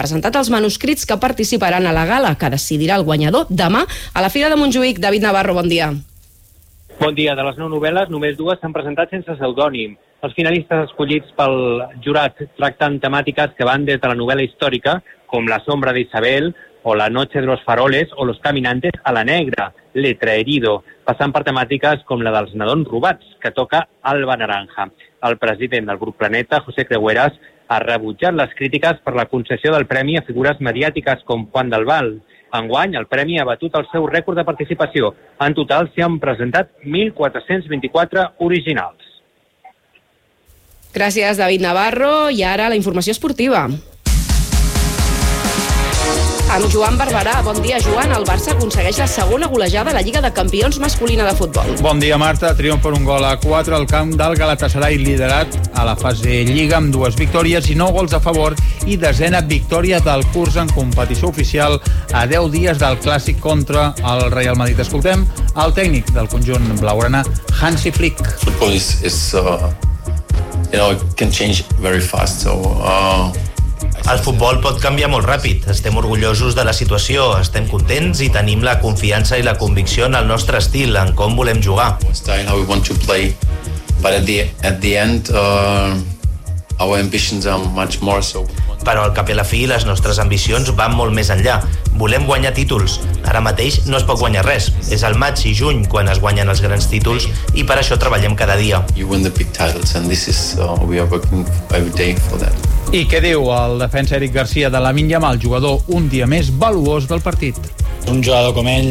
presentat els manuscrits que participaran a la gala, que decidirà el guanyador demà a la Fira de Montjuïc. David Navarro, bon dia. Bon dia. De les 9 novel·les, només 2 s'han presentat sense pseudònim. Els finalistes escollits pel jurat tracten temàtiques que van des de la novel·la històrica, com La sombra de Isabel, o La noche de los faroles, o Los caminantes, a la negra, Letra herido, passant per temàtiques com la dels nadons robats, que toca Alba Naranja. El president del grup Planeta, José Creueras, ha rebutjat les crítiques per la concessió del premi a figures mediàtiques com Juan del Val. Enguany, el premi ha batut el seu rècord de participació. En total, s'hi han presentat 1.424 originals. Gràcies, David Navarro. I ara la informació esportiva. Amb Joan Barberà. Bon dia, Joan. El Barça aconsegueix la segona golejada a la Lliga de Campions masculina de futbol. Bon dia, Marta. Triomf per 1-4 al camp del Galatasaray, liderat a la fase Lliga amb 2 victòries i 9 gols a favor i 10ª victòria del curs en competició oficial a 10 dies del clàssic contra el Real Madrid. Escoltem el tècnic del conjunt blaugrana, Hansi Flick. Football is it can change very fast, so el futbol pot canviar molt ràpid. Estem orgullosos de la situació, estem contents i tenim la confiança i la convicció en el nostre estil, en com volem jugar. How we want to play, but at the end, our ambitions are much more so. Però al cap i a la fi les nostres ambicions van molt més enllà. Volem guanyar títols. Ara mateix no es pot guanyar res. És al maig i juny quan es guanyen els grans títols i per això treballem cada dia. You win the big titles and this is we are working every day for that. I què diu el defensa Eric Garcia de Lamine Yamal, jugador un dia més valuós del partit? Un jugador com ell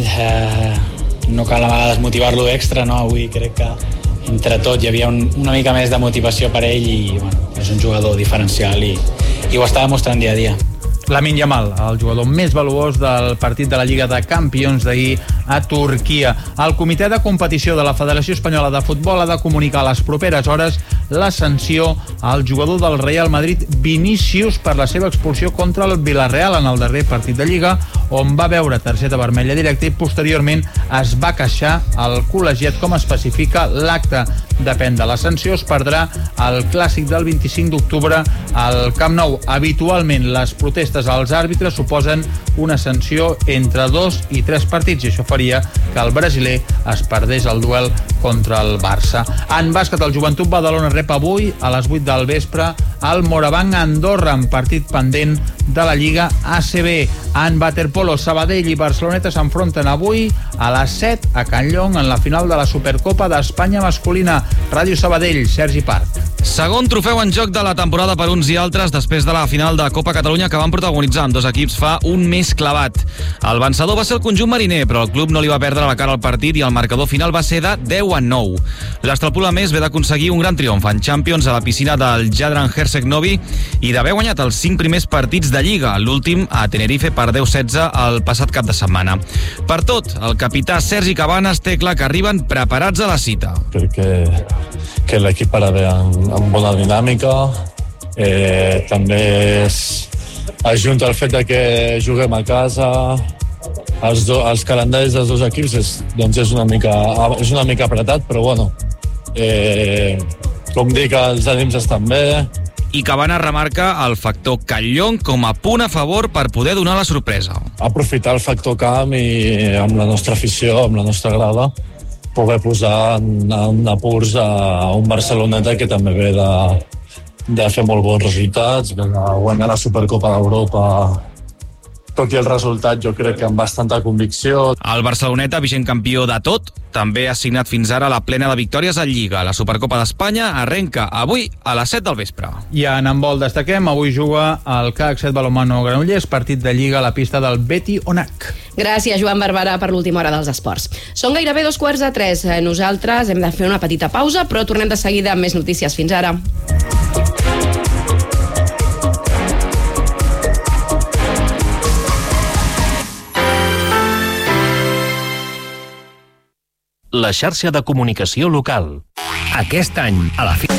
no cal a vegades motivar-lo extra, no? Avui crec que entre tot hi havia una mica més de motivació per ell i és un jugador diferencial i ho està demostrant dia a dia. Lamine Yamal, el jugador més valuós del partit de la Lliga de Campions d'ahir a Turquia. El comitè de competició de la Federació Espanyola de Futbol ha de comunicar a les properes hores la sanció al jugador del Real Madrid, Vinícius, per la seva expulsió contra el Villarreal en el darrer partit de Lliga, on va veure targeta vermella directa i posteriorment es va queixar al col·legiat, com especifica l'acte. Depèn de la sanció, es perdrà el clàssic del 25 d'octubre al Camp Nou. Habitualment les protestes als àrbitres suposen una sanció entre 2 i 3 partits i això faria que el brasiler es perdés el duel contra el Barça. En bàsquet, el Joventut Badalona rep avui a les 8 del vespre al Morabanc Andorra, en partit pendent de la Lliga ACB. En waterpolo, Sabadell i Barceloneta s'enfronten avui a les 7 a Can Llong en la final de la Supercopa d'Espanya masculina. Ràdio Sabadell, Sergi Part. Segon trofeu en joc de la temporada per uns i altres després de la final de Copa Catalunya que van protagonitzar amb 2 equips fa un mes clavat. El vencedor va ser el conjunt mariner, però el club no li va perdre la cara al partit i el marcador final va ser de 10-9. L'Estrapula més ve d'aconseguir un gran triomf en Champions a la piscina del Jadran Hersek Novi i d'haver guanyat els 5 primers partits de Lliga, l'últim a Tenerife per 10-16 el passat cap de setmana. Per tot, el capità Sergi Cabanas té clar que arriben preparats a la cita. Crec que l'equip ara ve amb bona dinàmica. També ajunta el fet de que juguem a casa. Els calendaris dels 2 equips és una mica apretat, però bueno, com dic, els ànims estan bé. I Cabanas remarca el factor Callón com a punt a favor per poder donar la sorpresa. Aprofitar el factor camp i amb la nostra afició, amb la nostra grada, poder posar en apurs a un Barceloneta que també ve de fer molt bons resultats, de guanyar la Supercopa d'Europa, tot i el resultat jo crec que amb bastanta convicció. El Barceloneta, vigent campió de tot, també ha signat fins ara la plena de victòries a Lliga. La Supercopa d'Espanya arrenca avui a les 7 del vespre. I en handbol destaquem, avui juga el CAC 7 Balonmano Granollers, partit de Lliga a la pista del Beti Onac. Gràcies, Joan Barberà, per l'última hora dels esports. Són gairebé 2:45. Nosaltres hem de fer una petita pausa, però tornem de seguida amb més notícies. Fins ara. La xarxa de comunicació local. Aquest any, a la fi...